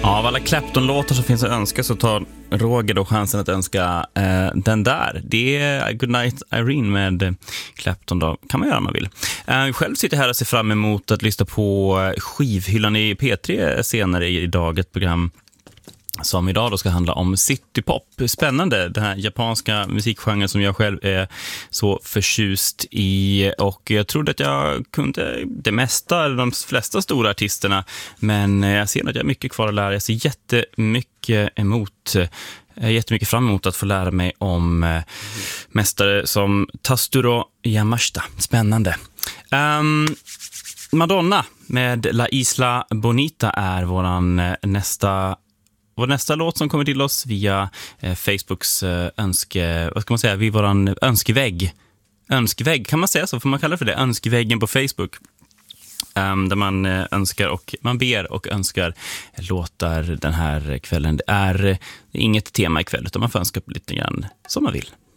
Av alla Clapton-låtar som finns att önska så tar Roger då chansen att önska den där. Det är Goodnight Irene med Clapton då. Kan man göra om man vill. Själv sitter jag här och ser fram emot att lyssna på skivhyllan i P3 senare i dag. Ett program som idag då ska handla om citypop. Spännande, den här japanska musikgenren som jag själv är så förtjust i. Och jag trodde att jag kunde det mesta, de flesta stora artisterna. Men jag ser att jag har mycket kvar att lära. Jag ser jättemycket fram emot att få lära mig om mästare som Tatsuro Yamashita. Spännande. Madonna med La Isla Bonita är vår nästa låt som kommer till oss via Facebooks vid våran önskevägg. Önskevägg, kan man säga så? Får man kalla det för det? Önskeväggen på Facebook. Där man önskar och man ber och önskar låtar den här kvällen. Det är inget tema ikväll utan man får önska lite grann som man vill.